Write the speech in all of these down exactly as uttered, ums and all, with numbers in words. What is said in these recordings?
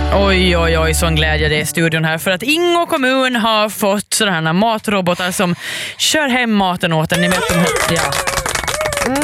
Oj, oj, oj, sån glädje det är i studion här för att Ingå kommun har fått sådana här matrobotar som kör hem maten åt en. Ni vet de här, ja. Mm,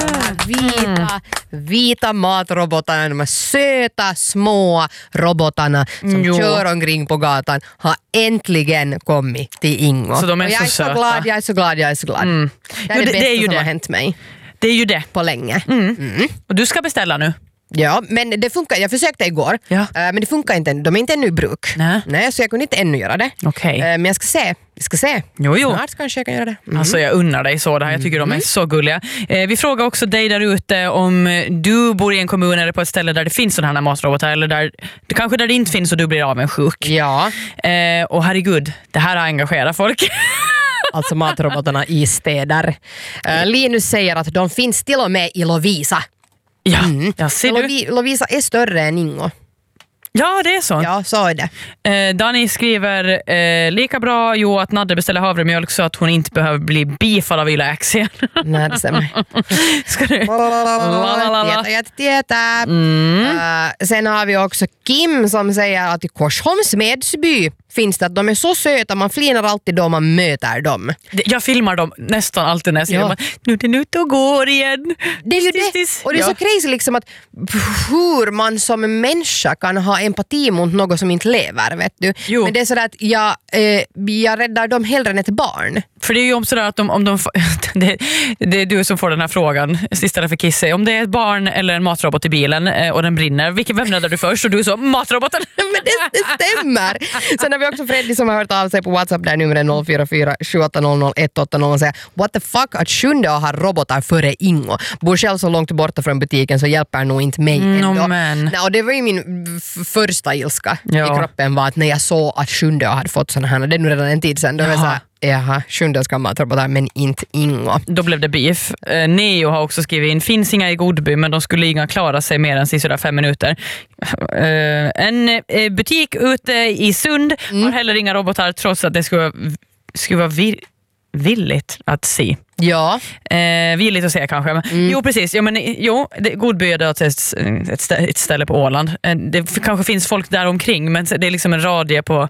vita, vita matrobotarna, de här söta små robotarna som Jo. kör omkring på gatan har äntligen kommit till Ingo. Så de är och jag så är så söta. glad, jag är så glad, jag är så glad. Mm. Det är Jo, det, det- det bästa är ju som det. har hänt mig Det är ju det. på länge. Mm. Mm. Och du ska beställa nu. Ja, men det funkar. Jag försökte igår, Ja. äh, men det funkar inte än. De är inte ännu i bruk. Nej. Nej, så jag kunde inte ännu göra det. Okej. Äh, men jag ska se. Jag ska se. Jo, jo. Snart kanske jag kan göra det. Mm. Alltså jag unnar dig så det här. Jag tycker de är så gulliga. Eh, vi frågar också dig där ute om du bor i en kommun eller på ett ställe där det finns sådana här matrobotar eller där, kanske där det inte finns och du blir avundsjuk. Ja, Eh, och herregud, det här har engagerat folk. alltså matrobotarna i städer. Äh, Linus säger att de finns till och med i Lovisa. Ja, jag ser du. Lovi- Lovisa är större än Ingo. Ja, det är så. Ja, så är det. Eh, Dani skriver eh, lika bra jo att Nadde beställer havremjölk så att hon inte behöver bli bifad av Yle X igen. Nej, det stämmer. Ska du? Tieta, tieta, tieta. Mm. Uh, sen har vi också Kim som säger att i Korsholms Medsby finns det att de är så söta, man flinar alltid då man möter dem. Det- Jag filmar dem nästan alltid när jag ser Ja. dem. Nu är det ut och går igen. Det är ju Tis, det. tis. Och det är Ja. så crazy liksom att hur man som människa kan ha empati mot något som inte lever, vet du. Jo. Men det är sådär att jag, eh, jag räddar dem hellre än ett barn. För det är ju om sådär att de, om de får- det, det är du som får den här frågan istället för Kisse. Om det är ett barn eller en matrobot i bilen eh, och den brinner, vilken vem räddar du först? Och du är så, matroboten. Men det, det stämmer. Sen har vi också Freddy som har hört av sig på WhatsApp där numret noll fyra fyra sju åtta noll noll ett åtta noll och säger what the fuck att sjunde har robotar före Ingo. Bor själv så långt borta från butiken så hjälper nog inte mig Mm, ändå. oh, men. Nej, och det var ju min f- första ilska Ja. i kroppen var att när jag såg att sjunde hade fått såna här, det är nu redan en tid sedan, då var jag Jaha. såhär, jaha, sjunde ska matrobotar men inte Ingo. Då blev det beef. Eh, Neo har också skrivit in, finns inga i Godby men de skulle inga klara sig mer än sådär fem minuter. Eh, en eh, butik ute i Sund Mm. har heller inga robotar trots att det skulle, skulle vara vir- villigt att se. Ja, Eh, villigt att se kanske. Mm. Jo precis, jo, men, jo, det, Godby är då ett, ett, stä- ett ställe på Åland. Eh, det f- kanske finns folk där omkring men det är liksom en radie på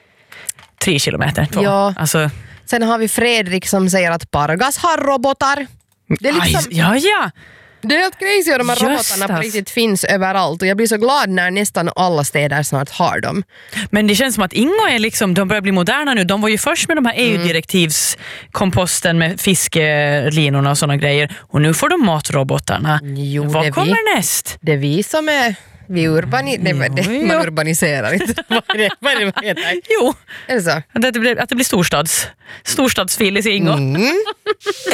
tre kilometer. Två. Ja. Alltså, sen har vi Fredrik som säger att Pargas har robotar. Det är liksom, aj, ja, ja. det är helt crazy att de här Just robotarna på det. riktigt finns överallt och jag blir så glad när nästan alla städer snart har dem. Men det känns som att Ingo är liksom, de börjar bli moderna nu. De var ju först med de här E U-direktivskomposten med fiskelinorna och sådana grejer. Och nu får de matrobotarna. Jo, Vad det är kommer näst? Det är vi som är vi urbani- det, det, Jo, man jo. urbaniserar inte. Vad är det, vad är det, vad heter det? Jo, Är det så? att det blir, att det blir storstads, storstadsfilis i Ingo. Mm.